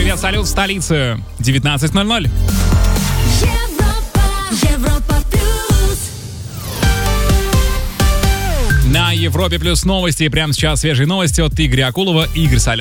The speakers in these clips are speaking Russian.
привет, салют в столице. 19:00. Европа плюс. На Европе плюс новости. Прямо сейчас свежие новости от Игоря Акулова. Игорь, салют.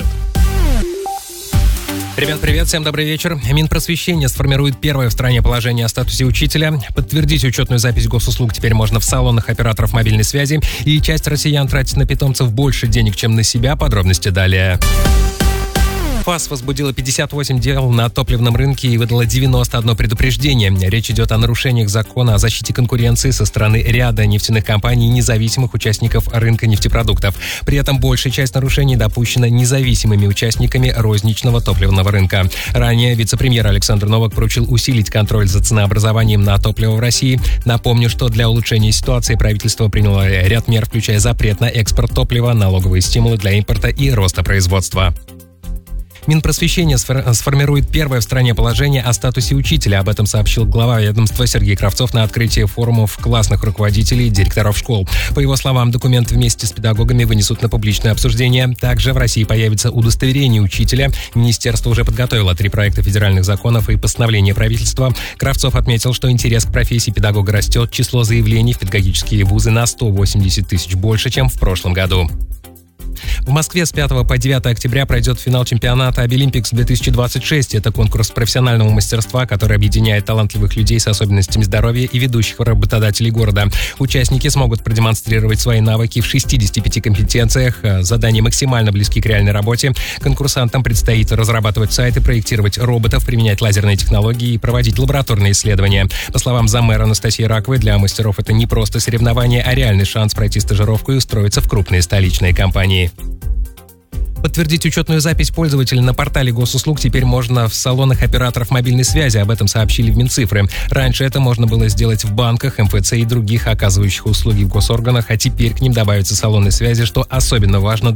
Ребят, привет, всем добрый вечер. Минпросвещение сформирует первое в стране положение о статусе учителя. Подтвердить учетную запись госуслуг теперь можно в салонах операторов мобильной связи. И часть россиян тратит на питомцев больше денег, чем на себя. Подробности далее. ФАС возбудила 58 дел на топливном рынке и выдала 91 предупреждение. Речь идет о нарушениях закона о защите конкуренции со стороны ряда нефтяных компаний и независимых участников рынка нефтепродуктов. При этом большая часть нарушений допущена независимыми участниками розничного топливного рынка. Ранее вице-премьер Александр Новак поручил усилить контроль за ценообразованием на топливо в России. Напомню, что для улучшения ситуации правительство приняло ряд мер, включая запрет на экспорт топлива, налоговые стимулы для импорта и роста производства. Минпросвещение сформирует первое в стране положение о статусе учителя. Об этом сообщил глава ведомства Сергей Кравцов на открытии форумов классных руководителей и директоров школ. По его словам, документ вместе с педагогами вынесут на публичное обсуждение. Также в России появится удостоверение учителя. Министерство уже подготовило 3 проекта федеральных законов и постановления правительства. Кравцов отметил, что интерес к профессии педагога растет. Число заявлений в педагогические вузы на 180 тысяч больше, чем в прошлом году. В Москве с 5 по 9 октября пройдет финал чемпионата Обилимпикс 2026. Это конкурс профессионального мастерства, который объединяет талантливых людей с особенностями здоровья и ведущих работодателей города. Участники смогут продемонстрировать свои навыки в 65 компетенциях. Задания максимально близки к реальной работе. Конкурсантам предстоит разрабатывать сайты, проектировать роботов, применять лазерные технологии и проводить лабораторные исследования. По словам заммэра Анастасии Раковой, для мастеров это не просто соревнование, а реальный шанс пройти стажировку и устроиться в крупные столичные компании. Подтвердить учетную запись пользователя на портале госуслуг теперь можно в салонах операторов мобильной связи. Об этом сообщили в Минцифры. Раньше это можно было сделать в банках, МФЦ и других оказывающих услуги в госорганах, а теперь к ним добавятся салоны связи, что особенно важно